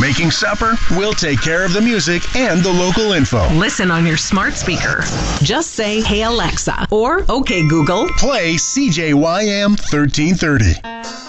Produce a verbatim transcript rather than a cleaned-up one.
Making supper? We'll take care of the music and the local info. Listen on your smart speaker. Just say, "Hey Alexa," or "Okay Google, play C J Y M thirteen thirty."